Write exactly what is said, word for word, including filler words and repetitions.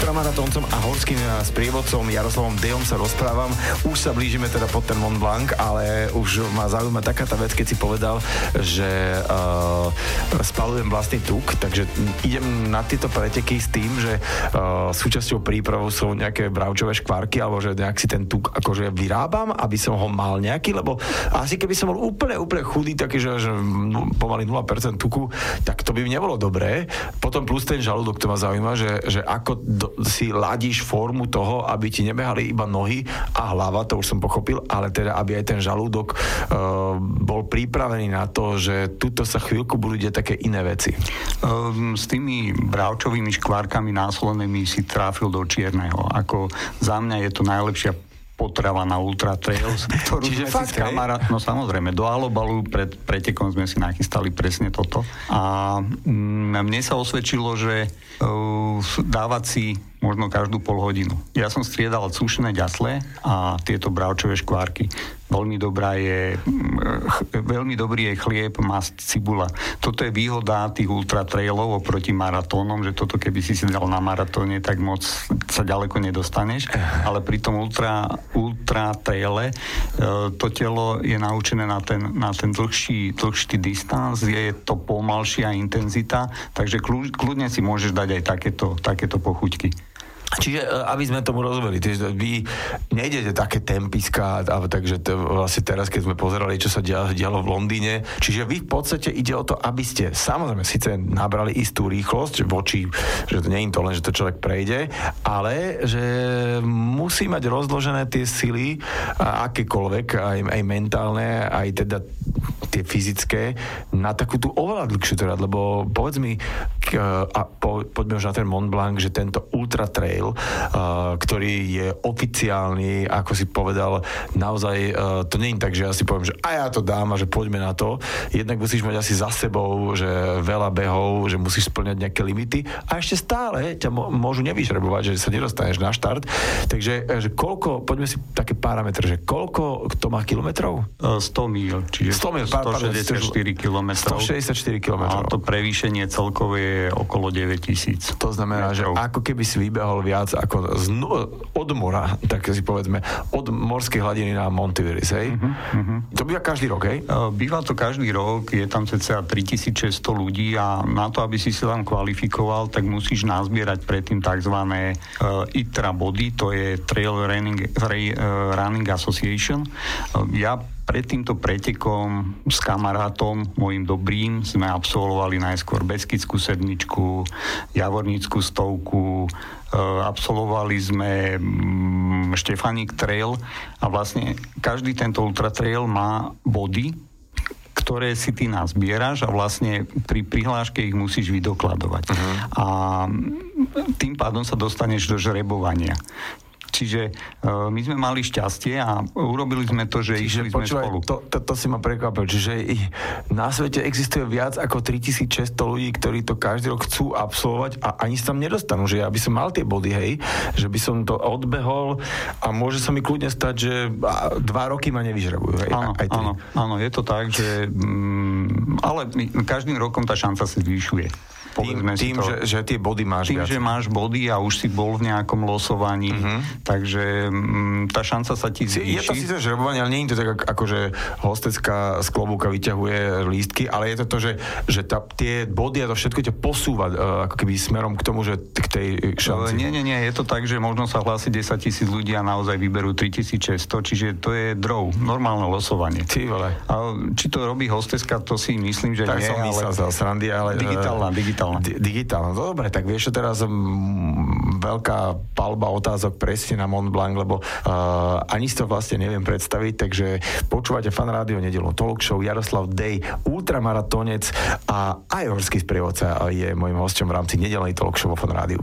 ultramaratóncom a horským sprievodcom Jaroslavom Dejom sa rozprávam. Už sa blížime teda pod ten Mont Blanc, ale už ma zaujíma taká tá vec, keď si povedal, že uh, spalujem vlastný tuk, takže idem na tieto preteky s tým, že uh, súčasťou prípravu sú nejaké bravčové škvárky, alebo že nejak si ten tuk akože vyrábam, aby som ho mal nejaký, lebo asi keby som bol úplne, úplne chudý, taký, že, že pomaly nula percent tuku, tak to by mi nebolo dobré. Potom plus ten žalúdok, to ma zaujíma, že, že ako do, si ladíš formu toho, aby ti nebehali iba nohy a hlava, to už som pochopil, ale teda, aby aj ten žalúdok uh, bol pripravený na to, že tuto sa chvíľku budú deť také iné veci. Um, s tými bravčovými škvárkami násolenými si tráfil do čierneho. Ako za mňa je to najlepšia potrava na Ultra Trails, ktorú Čiže sme fakt, si s kamarát... No samozrejme, do Alobalu pred pretekom sme si nachystali presne toto. A mm, mne sa osvedčilo, že uh, dávať si možno každú pol hodinu. Ja som striedal sušené ďasle a tieto bravčové škvárky. Veľmi dobrá je, ch, veľmi dobrý je chlieb, masť, cibula. Toto je výhoda tých ultra trailov oproti maratónom, že toto keby si si dal na maratóne, tak moc sa ďaleko nedostaneš, ale pri tom ultra, ultra traile to telo je naučené na ten, na ten dlhší, dlhší distanc, je to pomalšia intenzita, takže kľudne si môžeš dať aj takéto, takéto pochuťky. Čiže, aby sme tomu rozumeli, vy nejdete také tempiska, takže to, vlastne teraz, keď sme pozerali, čo sa dialo, dialo v Londýne, čiže vy v podstate ide o to, aby ste samozrejme síce nabrali istú rýchlosť voči, že to nie je to len, že to človek prejde, ale že musí mať rozložené tie sily, akékoľvek, aj, aj mentálne, aj teda tie fyzické, na takú tú oveľa dlhšiu teda, lebo povedz mi, a po, poďme už na ten Mont Blanc, že tento Ultra Trail, Uh, ktorý je oficiálny, ako si povedal, naozaj uh, to nie je tak, že ja si poviem, že a ja to dám a že poďme na to. Jednak musíš mať asi za sebou, že veľa behov, že musíš splňať nejaké limity a ešte stále ťa mo- môžu nevyžrebovať, že sa nedostaneš na štart. Takže že koľko, poďme si také parametre, že koľko to má kilometrov? sto míľ, čiže sto míľ, stošesťdesiatštyri kilometrov. stošesťdesiatštyri kilometrov. A to prevýšenie celkové je okolo deväťtisíc. To znamená, metrov. Že ako keby si vybehol viac ako z, od mora, tak si povedzme, od morskej hladiny na Monteveris, hej? Uh-huh, uh-huh. To býva každý rok, hej? Býva to každý rok, je tam cca tritisícšesťsto ľudí a na to, aby si sa tam kvalifikoval, tak musíš nazbierať predtým takzvané uh, í té er á body, to je Trail Running, uh, Running Association. Uh, ja pred týmto pretekom s kamarátom, môjim dobrým, sme absolvovali najskôr Beskydskú sedmičku, Javornícku stovku, absolvovali sme Štefanik Trail a vlastne každý tento ultra trail má body, ktoré si ty nazbieraš a vlastne pri prihláške ich musíš vydokladovať. Uh-huh. A tým pádom sa dostaneš do žrebovania. Čiže uh, my sme mali šťastie a urobili sme to, že Čiže, išli počúvaj, sme spolu. To, to, to si ma prekvapil. Čiže na svete existuje viac ako tritisícšesťsto ľudí, ktorí to každý rok chcú absolvovať a ani sa tam nedostanú. Že ja by som mal tie body, hej, že by som to odbehol a môže sa mi kľudne stať, že dva roky ma nevyžrebujú. Hej, áno, aj áno, áno, je to tak, že mm, ale my, každým rokom tá šanca sa zvyšuje. Tým, tým to, že, že tie body máš tým, viac. že máš body a už si bol v nejakom losovaní, uh-huh. takže m, tá šanca sa ti zvýši. Je to síce žrebovanie, ale nie je to tak, ako že hostecká z klobúka vyťahuje lístky, ale je to to, že, že tá, tie body a to všetko ťa posúva uh, ako keby smerom k tomu, že k tej šanci. Nie, nie, nie, je to tak, že možno sa hlási desaťtisíc ľudí a naozaj vyberú tritisícšesťsto, čiže to je draw, normálne losovanie. Ty vole. A či to robí hosteska, to si myslím, že tak nie, som ale... myslel za srandy, ale... Digitálna, digitálna. Di- digitálna. No dobre, tak vieš, čo teraz m, veľká palba otázok presne na Mont Blanc, lebo uh, ani si to vlastne neviem predstaviť, takže počúvate Fan Rádio nedeľnú talk show, Jaroslav Dej, ultramaratónec a aj horský sprievodca je môjim hosťom v rámci nedeľnej talk show vo Fan Rádiu.